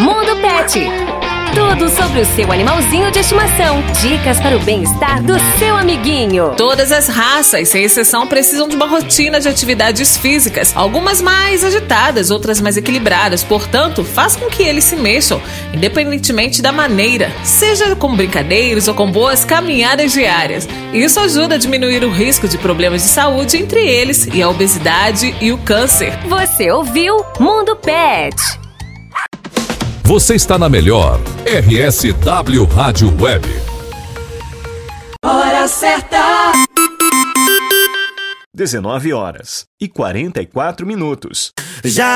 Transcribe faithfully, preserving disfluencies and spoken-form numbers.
Mundo Pet. Tudo sobre o seu animalzinho de estimação. Dicas para o bem-estar do seu amiguinho. Todas as raças, sem exceção, precisam de uma rotina de atividades físicas. Algumas mais agitadas, outras mais equilibradas. Portanto, faz com que eles se mexam, independentemente da maneira. Seja com brincadeiras ou com boas caminhadas diárias. Isso ajuda a diminuir o risco de problemas de saúde, entre eles e a obesidade e o câncer. Você ouviu Mundo Pet. Você está na melhor R S W Rádio Web. Hora certa. dezenove horas e quarenta e quatro minutos. Já